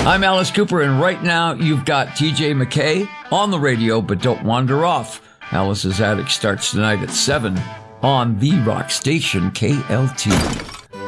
I'm Alice Cooper, and right now you've got TJ McKay on the radio, but don't wander off. Alice's Attic starts tonight at 7 on the rock station KLT.